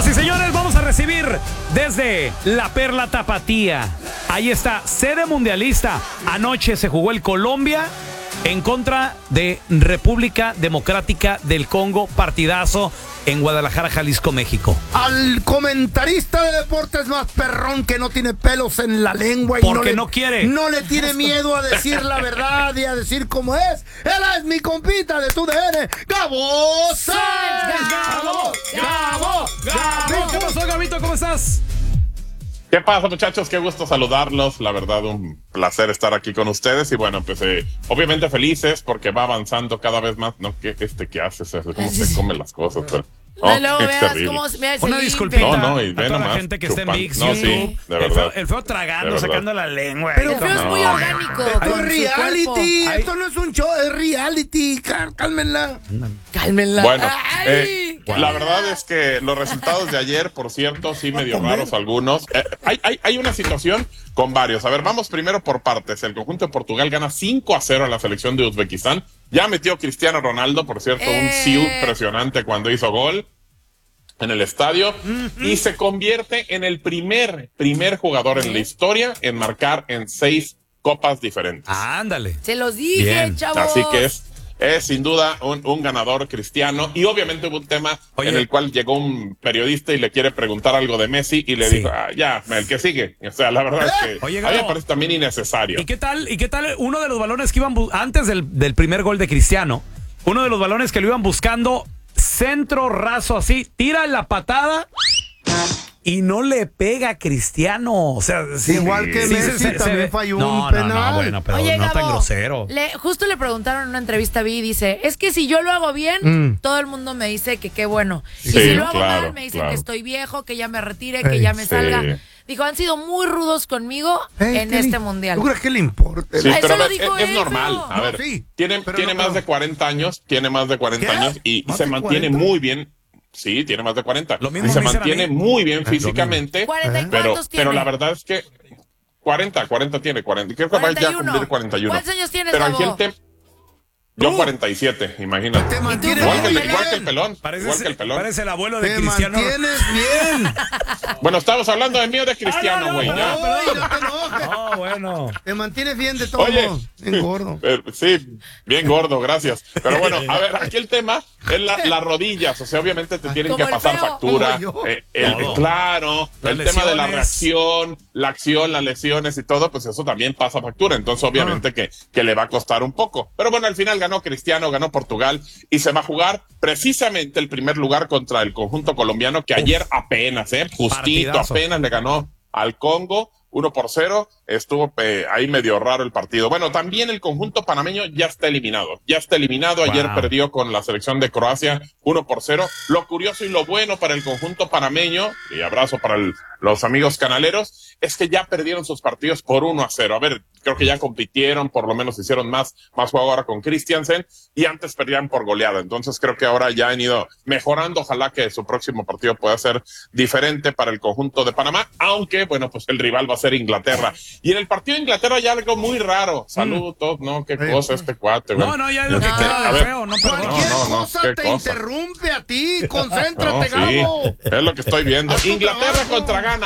Señoras y señores, vamos a recibir desde la Perla Tapatía. Ahí está, sede mundialista. Anoche se jugó el Colombia en contra de República Democrática del Congo. Partidazo en Guadalajara, Jalisco, México. Al comentarista de deportes más perrón que no tiene pelos en la lengua. Porque no quiere. No le tiene miedo a decir la verdad y a decir cómo es. Él es mi compita de tu DN, Gabo Sáenz. Gabo. ¿Qué pasó, Gabito? ¿Cómo estás? ¿Qué pasa, muchachos? Qué gusto saludarlos. La verdad, un placer estar aquí con ustedes. Y bueno, pues obviamente felices porque va avanzando cada vez más. No, ¿qué haces? ¿Cómo se comen las cosas? Pero, luego es veas terrible. cómo me Una disculpita No, y a ve toda la nomás, gente que está en Mix, no, YouTube. sí, de verdad. El feo tragando, De verdad. sacando la lengua. Pero el feo es muy orgánico. Esto con es su reality. cuerpo. Esto no es un show, es reality. Cálmenla. Cálmenla. Bueno, Ay. la verdad es que los resultados de ayer, por cierto, sí medio raros algunos. Hay una situación con varios. A ver, vamos primero por partes. El conjunto de Portugal gana 5-0 a la selección de Uzbekistán. Ya metió Cristiano Ronaldo, por cierto, un sí impresionante cuando hizo gol en el estadio, y se convierte en el primer jugador en la historia en marcar en 6 copas diferentes. Ándale. Se los dije, Bien. chavos. Así que es sin duda un ganador Cristiano. Y obviamente hubo un tema en el cual llegó un periodista y le quiere preguntar algo de Messi y le dijo, ya, el que sigue. O sea, la verdad es que a mí me parece también innecesario. ¿Y qué tal uno de los balones que iban antes del primer gol de Cristiano? Uno de los balones que lo iban buscando, centro raso así, tira la patada y no le pega a Cristiano. O sea, Igual que Messi también falló un penal. No, bueno, pero Oye, no Gabo, tan grosero. Justo le preguntaron en una entrevista a Vi, dice, es que si yo lo hago bien, todo el mundo me dice que qué bueno. Y si lo hago mal, me dicen que estoy viejo, que ya me retire, que ya me salga. Dijo, han sido muy rudos conmigo en este mundial. ¿Tú crees que le importa? Sí, pero lo dijo es él, normal. ¿no? A ver, tiene más de 40 años, y ¿Más se de mantiene 40? muy bien. Sí, tiene más de 40. Lo mismo Y se me dicen mantiene a mí. muy bien físicamente. 40 y Pero ¿cuántos tiene? la verdad es que 40 tiene 40. Creo que va ya a cumplir 41. ¿Cuántos años tienes, Pero Gabo? aquí el tema... Yo 47, imagínate. Te mantienes Igual que bien. el pelón. Igual que el pelón. Parece el abuelo de Te Cristiano. mantienes bien. Bueno, estamos hablando de mí o de Cristiano, güey. Ay, no te enojes. No, bueno. Te mantienes bien de todo. Oye. Bien gordo. Sí, bien gordo, gracias. Pero bueno, a ver, aquí el tema es las rodillas. O sea, obviamente te tienen Como que el pasar feo. factura. Como yo. Claro, Las el tema de la lesiones. reacción, la acción, las lesiones y todo, pues eso también pasa factura. Entonces, obviamente que le va a costar un poco. Pero bueno, al final ganó Cristiano, ganó Portugal y se va a jugar precisamente el primer lugar contra el conjunto colombiano que ayer apenas, justito, partidazo. apenas le ganó al Congo 1-0, estuvo ahí medio raro el partido. Bueno, también el conjunto panameño ya está eliminado. Ayer perdió con la selección de Croacia 1-0. Lo curioso y lo bueno para el conjunto panameño, y abrazo para los amigos canaleros, es que ya perdieron sus partidos por 1-0. A ver, creo que ya compitieron, por lo menos hicieron más juego ahora con Christiansen, y antes perdían por goleada. Entonces creo que ahora ya han ido mejorando. Ojalá que su próximo partido pueda ser diferente para el conjunto de Panamá, aunque, bueno, pues el rival va a ser Inglaterra. Y en el partido de Inglaterra hay algo muy raro. Saludos, ¿no? Qué cosa este cuate, güey. No, ya es lo que queda de feo, no, perdón. Cualquier cosa qué te cosa. interrumpe a ti. Concéntrate, No, sí, Gabo. es lo que estoy viendo. Haz tu Inglaterra trabajo.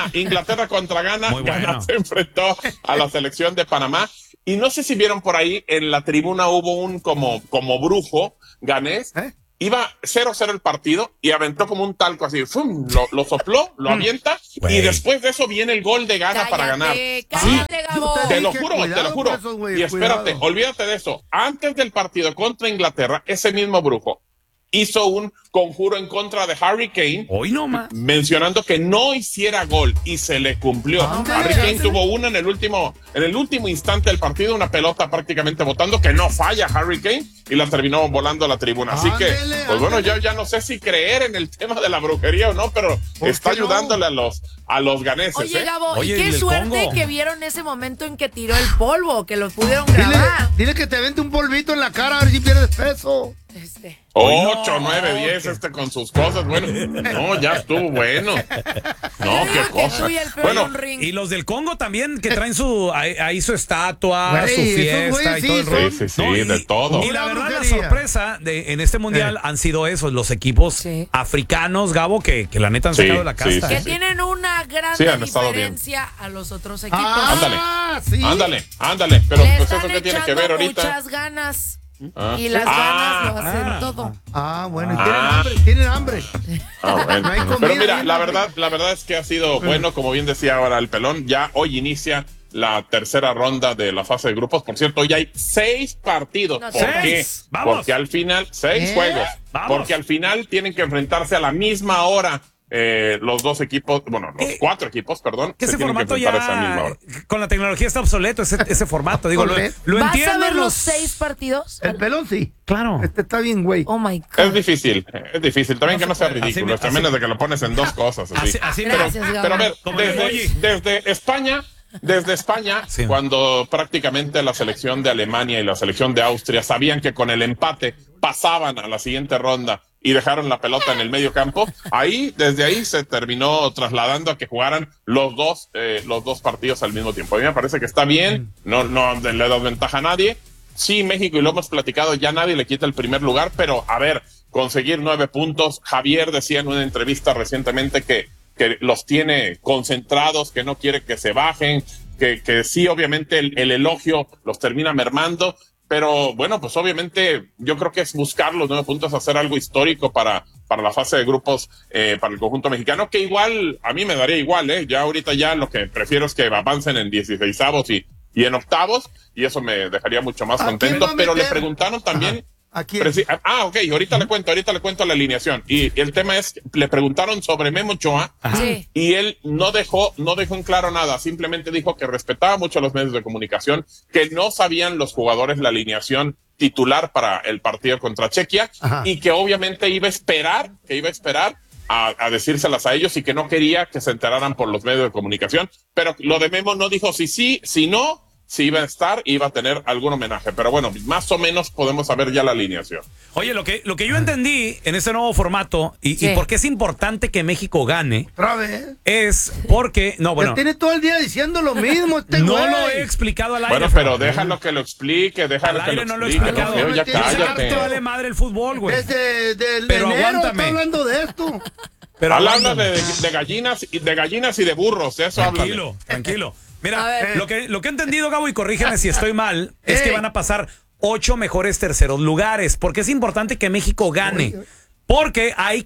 contra Ghana. Muy bueno. Ghana se enfrentó a la selección de Panamá. Y no sé si vieron por ahí, en la tribuna hubo un como brujo ganés. Iba 0-0 el partido y aventó como un talco así. ¡Fum! Lo sopló, lo avienta. Güey. Y después de eso viene el gol de Ghana para ganar. Cállate, Gabo. Te lo dije, juro, cuidado te lo juro. con esos, güey, Y espérate, cuidado. olvídate de eso. Antes del partido contra Inglaterra, ese mismo brujo hizo un conjuro en contra de Harry Kane, Hoy no más. mencionando que no hiciera gol, y se le cumplió. Harry Kane tuvo una en el último instante del partido, una pelota prácticamente botando, que no falla Harry Kane, y la terminó volando a la tribuna. Así que, Ándele, pues bueno, ándele. yo ya no sé si creer en el tema de la brujería o no, pero ¿Por está qué no? ayudándole a los ganeses. Oye, Gabo, Oye, y ¿y qué el suerte Congo? que vieron ese momento en que tiró el polvo, que lo pudieron grabar. Dile que te vente un polvito en la cara a ver si pierdes peso. 8, 9, 10 con sus cosas. Bueno, no, ya estuvo bueno. No, qué cosa. Bueno, y los del Congo también, que traen ahí su estatua, su fiesta y todo el rollo. Sí, de todo. Y la verdad, la sorpresa en este mundial han sido esos, los equipos africanos, Gabo, que la neta han sacado la casta. Que tienen una gran diferencia a los otros equipos. Ándale. Pero pues eso que tiene que ver ahorita. Muchas ganas. Y las ganas lo hacen todo. Bueno, tienen hambre. Bueno. Pero mira, la verdad es que ha sido bueno, como bien decía ahora el Pelón. Ya hoy inicia la tercera ronda de la fase de grupos. Por cierto, hoy hay 6 partidos. ¿Por qué? Porque al final, 6 juegos. Porque al final tienen que enfrentarse a la misma hora. Los 2 equipos, los 4 equipos, perdón. Que ese formato ya, con la tecnología está obsoleto, ese formato. Digo, lo entiendo. ¿Vas a ver los 6 partidos? El Pelón sí. Claro. Está bien, güey. Oh my God. Es difícil. También que no sea ridículo. También es de que lo pones en 2 cosas. Así pero a ver, desde España, cuando prácticamente la selección de Alemania y la selección de Austria sabían que con el empate pasaban a la siguiente ronda y dejaron la pelota en el medio campo, desde ahí se terminó trasladando a que jugaran los dos partidos al mismo tiempo. A mí me parece que está bien, no le da ventaja a nadie. Sí, México, y lo hemos platicado, ya nadie le quita el primer lugar, pero a ver, conseguir 9 puntos. Javier decía en una entrevista recientemente que los tiene concentrados, que no quiere que se bajen, que sí, obviamente el elogio los termina mermando, pero bueno, pues obviamente yo creo que es buscar los 9 puntos, hacer algo histórico para la fase de grupos, para el conjunto mexicano, que igual, a mí me daría igual, ya ahorita ya lo que prefiero es que avancen en 16avos y en octavos, y eso me dejaría mucho más contento, pero le preguntaron también... ok, ahorita le cuento la alineación. Y el tema es, le preguntaron sobre Memo Ochoa, y él no dejó en claro nada, simplemente dijo que respetaba mucho a los medios de comunicación, que no sabían los jugadores la alineación titular para el partido contra Chequia, y que obviamente iba a esperar a decírselas a ellos, y que no quería que se enteraran por los medios de comunicación. Pero lo de Memo no dijo si no, si iba a estar, iba a tener algún homenaje. Pero bueno, más o menos podemos saber ya la alineación. Oye, lo que yo entendí en este nuevo formato y por qué es importante que México gane, ¿otra vez? Es porque... No, bueno. Tiene todo el día diciendo lo mismo no güey. Lo he explicado al aire. Bueno, pero déjalo que lo explique, al aire no lo he explicado. Feo, ya cállate. Te vale madre el fútbol, güey. Pero aguántame. Está hablando de esto. Pero habla de gallinas y de burros, eso habla. Tranquilo. Mira, lo que he entendido, Gabo, y corrígeme si estoy mal, es que van a pasar 8 mejores terceros lugares. Porque es importante que México gane. Porque hay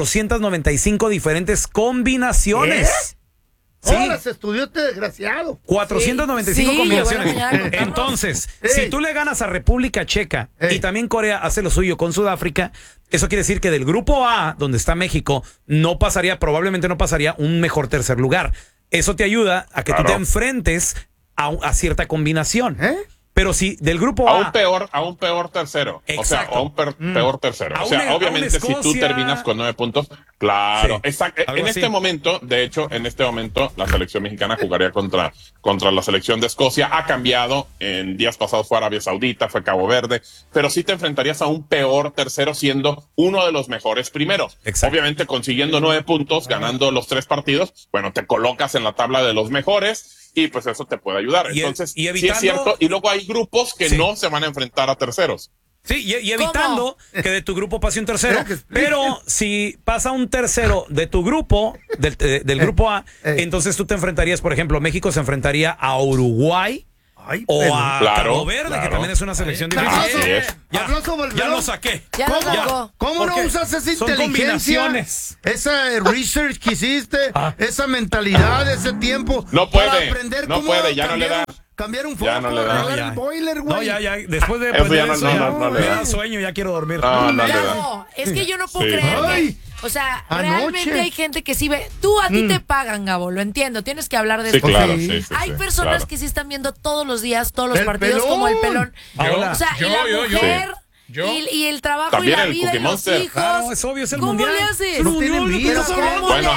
495 diferentes combinaciones. Ahora se estudió este desgraciado. 495 combinaciones. Entonces, si tú le ganas a República Checa y también Corea hace lo suyo con Sudáfrica, eso quiere decir que del grupo A, donde está México, probablemente no pasaría un mejor tercer lugar. Eso te ayuda a que tú te enfrentes a cierta combinación. Pero si del grupo A... A un peor tercero. Exacto. O sea, a un peor tercero. O sea, obviamente si tú terminas con 9 puntos, claro. Exacto. En este momento, de hecho, la selección mexicana jugaría contra la selección de Escocia. Ha cambiado. En días pasados fue Arabia Saudita, fue Cabo Verde. Pero sí te enfrentarías a un peor tercero siendo uno de los mejores primeros. Exacto. Obviamente consiguiendo 9 puntos, ganando los 3 partidos, bueno, te colocas en la tabla de los mejores. Y pues eso te puede ayudar. Entonces, sí es cierto. Y luego hay grupos que no se van a enfrentar a terceros. Sí, y evitando que de tu grupo pase un tercero. Pero si pasa un tercero de tu grupo, del grupo A, entonces tú te enfrentarías, por ejemplo, México se enfrentaría a Uruguay. A Cabo Verde, que también es una selección difícil. Ya lo saqué. ¿Cómo no usas esa inteligencia? Esa research que hiciste, esa mentalidad, ese tiempo. No puede, ya no le da. Cambiar un foco, ya no le da. el boiler, güey. No, ya, después de aprender eso, me da sueño, ya quiero dormir. No, es que yo no puedo creer. O sea, realmente hay gente que sí ve. A ti te pagan, Gabo, lo entiendo. Tienes que hablar de esto. Claro, hay personas que sí están viendo todos los días, todos los partidos, como el Pelón. O sea, y la mujer. Y el trabajo también y la vida y los hijos. Claro, es obvio, es el mundial. ¿Cómo le haces? No tienen vida. Bueno,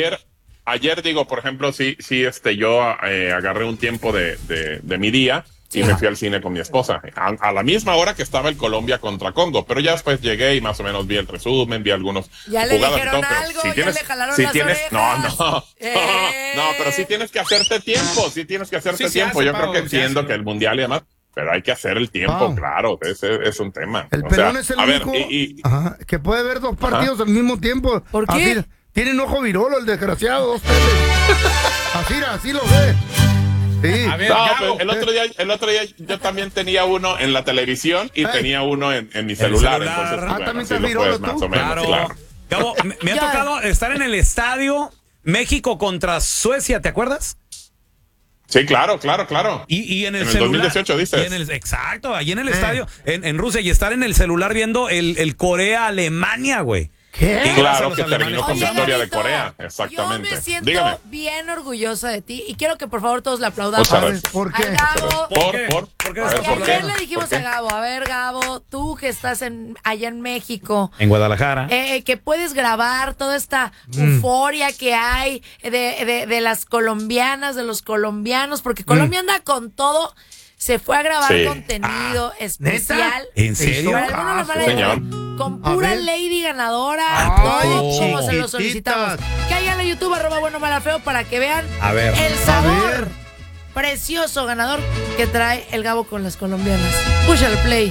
ayer digo, por ejemplo, yo agarré un tiempo de mi día y me fui al cine con mi esposa, a la misma hora que estaba el Colombia contra Congo, pero ya después llegué y más o menos vi el resumen, vi algunos ya le dijeron algo, si ya le jalaron las orejas. No, pero sí tienes que hacerte tiempo, yo creo que entiendo que el Mundial y demás, pero hay que hacer el tiempo, claro, ese es un tema. El pelón es el único que puede ver dos partidos al mismo tiempo. ¿Por qué? Tiene un ojo virolo el desgraciado, dos teles. Así lo ve. Sí. A ver, no, el otro día yo también tenía uno en la televisión y tenía uno en mi celular. Entonces, bueno, también te virolo más tú. o menos, claro. Gabo, me ha tocado estar en el estadio México contra Suecia, ¿te acuerdas? Sí, claro. Y en el celular, 2018 dices. Exacto, ahí en el estadio, en Rusia, y estar en el celular viendo el Corea-Alemania, güey. ¿Qué? Claro que terminó con victoria de Corea, exactamente. Yo me siento bien orgullosa de ti y quiero que por favor todos le aplaudamos. ¿Por qué? ¿Por qué? Ayer le dijimos a Gabo, a ver Gabo, tú que estás allá en México. En Guadalajara. Que puedes grabar toda esta euforia que hay de las colombianas, de los colombianos, porque Colombia anda con todo. Se fue a grabar contenido especial. ¿En serio? Señor. Con pura lady ganadora, todo como se lo solicitamos. Que hayan en YouTube, @buenomalafeo, para que vean el sabor precioso ganador que trae el Gabo con las colombianas. Push el play.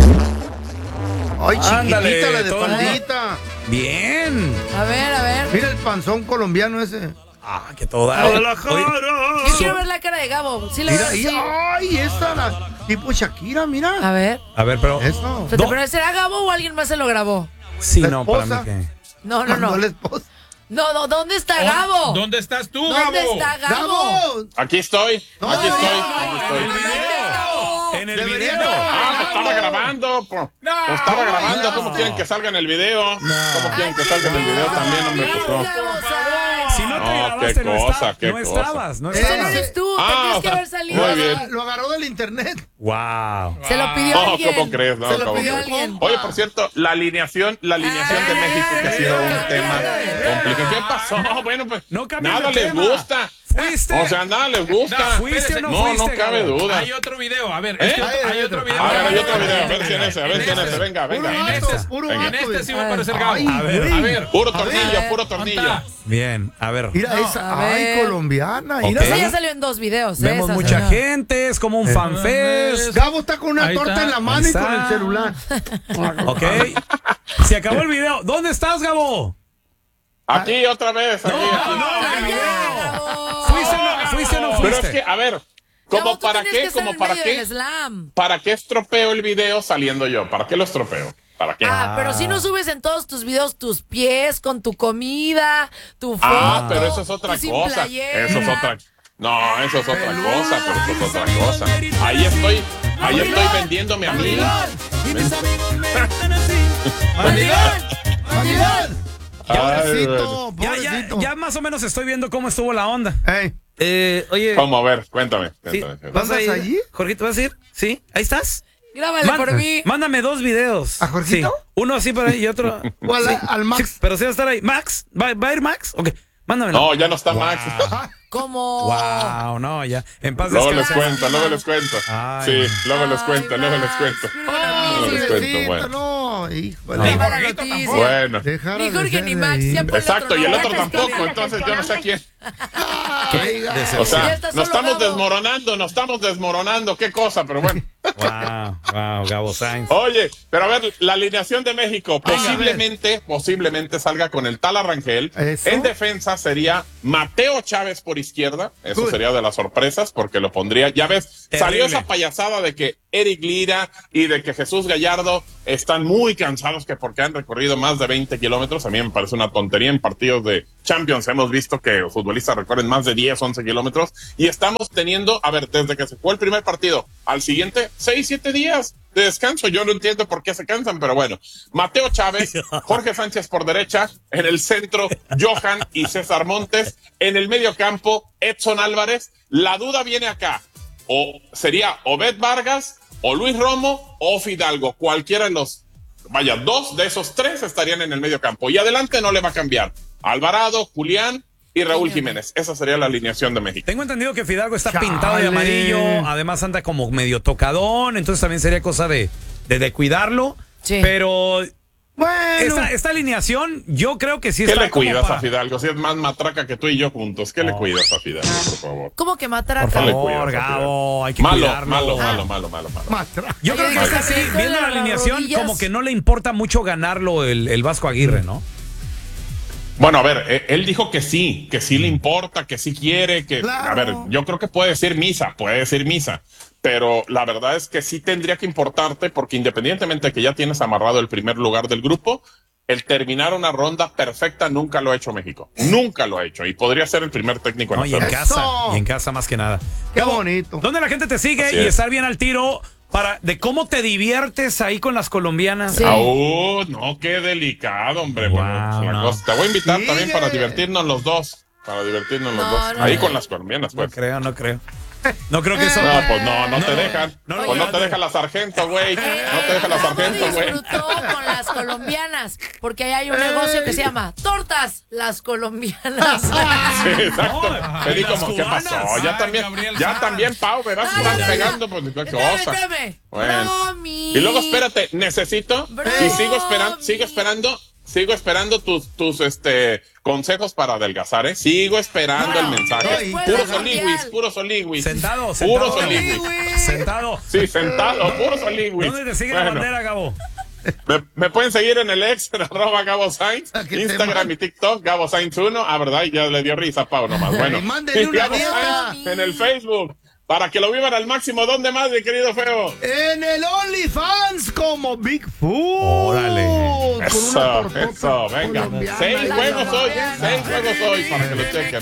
Ay, chiquitita, la de faldita. Bien. A ver. Mira el panzón colombiano ese. Que toda. Yo quiero ver la cara de Gabo. ¿Sí mira, ay, esta la tipo Shakira, mira. A ver, pero. Eso. ¿Pero será Gabo o alguien más se lo grabó? Sí, ¿La no, esposa? para mí que. No. La esposa. No, ¿dónde está Gabo? ¿Dónde estás tú, Gabo? ¿Dónde está Gabo? Aquí estoy. En el video. Estaba grabando. Estaba grabando. ¿Cómo quieren que salga en el video? ¿Cómo quieren que salga en el video también? No me gustó. Si no te grabaste, no estabas. No eres tú, tenías que haber salido. Muy bien. Lo agarró del internet. Wow. Se lo pidió alguien. ¿Cómo crees? Se lo pidió alguien. Oye, por cierto, la alineación de México, que ha sido un tema complicado. ¿Qué pasó? Bueno, pues nada les gusta. ¿Fuiste? O sea, nada les gusta. ¿Fuiste o no No fuiste, cabe Gabo? duda. Hay otro video, a ver, hay otro video. A ver, hay otro video, a ver si en ese, venga. En este sí va a aparecer Gabo. Ay, A ver. Puro tornillo. Bien, a ver. Mira esa, ay, colombiana. Ok. Mira, Esa ya salió en 2 videos. Vemos mucha gente, es como un fanfest. Gabo está con una Ahí torta está. en la mano Ahí y con está. el celular. Ok. Se acabó el video. ¿Dónde estás, Gabo? Aquí otra vez. No, el video. ¿Fuiste o no fuiste? Pero es que, a ver, ¿como para qué? ¿Para qué estropeo el video saliendo yo? ¿Para qué lo estropeo? ¿Para qué? Pero si no subes en todos tus videos tus pies con tu comida, tu foto. Pero eso es otra cosa. Eso es otra. No, eso es otra cosa, pero eso es otra cosa. Ahí estoy vendiéndome a mí. Pobrecito. Ya más o menos estoy viendo cómo estuvo la onda. Oye. ¿Cómo? A ver, cuéntame. Sí, ¿Vas allí? Jorgito, ¿vas a ir? ¿Sí? ¿Ahí estás? Grábale por mí. Mándame 2 videos. ¿A Jorgito? Sí. Uno así para ahí y otro. O al Max. Sí, pero sí va a estar ahí. ¿Max? ¿Va a ir Max? Ok, mándamelo. No, ya no está Max. ¿Cómo? Wow, no, ya. En paz Luego les descanse. cuento. Ay, Sí, luego les cuento. Bueno. No, híjole. Ni Mala Jorgito noticia. tampoco. Bueno. Ni Jorge ni Max. Siempre Exacto, y el otro nombre. tampoco, entonces yo no sé quién. O Ya sea, está nos solo estamos desmoronando, qué cosa, pero bueno. Wow, Gabo Sainz. Oye, pero a ver, la alineación de México posiblemente salga con el Tala Rangel. ¿Eso? En defensa sería Mateo Chávez por izquierda. Eso sería de las sorpresas porque lo pondría. Ya ves, salió esa payasada de que Eric Lira y de que Jesús Gallardo están muy cansados que porque han recorrido más de 20 kilómetros. A mí me parece una tontería. En partidos de Champions hemos visto que futbolistas recorren más de 10, 11 kilómetros y estamos teniendo, a ver, desde que se fue el primer partido al siguiente, 6, 7 días de descanso. Yo no entiendo por qué se cansan, pero bueno. Mateo Chávez, Jorge Sánchez por derecha, en el centro Johan y César Montes, en el medio campo Edson Álvarez. La duda viene acá, o sería Obed Vargas, o Luis Romo, o Fidalgo, cualquiera de los, 2 de esos 3 estarían en el medio campo, y adelante no le va a cambiar. Alvarado, Julián y Raúl Jiménez. Esa sería la alineación de México. Tengo entendido que Fidalgo está pintado de amarillo, además anda como medio tocadón, entonces también sería cosa de cuidarlo. Sí. Pero bueno, esta alineación yo creo que sí está. ¿Qué le cuidas a Fidalgo? Si es más matraca que tú y yo juntos, ¿qué le cuidas a Fidalgo, por favor? ¿Cómo que matraca? Por favor, Gabo, hay que cuidarlo. Malo. Yo creo que está así, viendo la alineación, como que no le importa mucho ganarlo el Vasco Aguirre, ¿no? Bueno, a ver, él dijo que sí le importa, que sí quiere, que... Claro. A ver, yo creo que puede decir misa, pero la verdad es que sí tendría que importarte, porque independientemente de que ya tienes amarrado el primer lugar del grupo, el terminar una ronda perfecta nunca lo ha hecho México. Nunca lo ha hecho, y podría ser el primer técnico en hacerlo. Y en casa más que nada. Qué bonito. ¿Dónde la gente te sigue y estar bien al tiro de cómo te diviertes ahí con las colombianas? Sí. No, qué delicado, hombre. Wow, bueno, te voy a invitar también para divertirnos los dos. Ahí con las colombianas, pues. No creo. No creo que eso. No, pues no te dejan. No te deja la sargento, güey. No te deja la sargento, güey. Disfrutó con las colombianas, porque ahí hay un negocio que se llama Tortas Las Colombianas. Sí, exacto. Pedí como, ¿qué pasó? Ya también, Pau, me vas a estar pegando, pues, qué cosa. Bueno. Y luego, espérate, necesito, y sigo esperando tus consejos para adelgazar, ¿eh? Sigo esperando el mensaje. Puro soliwis. Sentado. Sentado. Sí, sentado, puro soliwis. ¿Dónde te sigue la bandera, Gabo? Me pueden seguir en el ex, en @GaboSainz, Instagram y TikTok, GaboSainz1. ¿Verdad? Y ya le dio risa a Pau nomás. Bueno, en el Facebook. Para que lo vivan al máximo. ¿Dónde más, mi querido Feo? En el OnlyFans como Bigfoot. Órale. Eso, venga. 6 juegos hoy, para que lo chequen.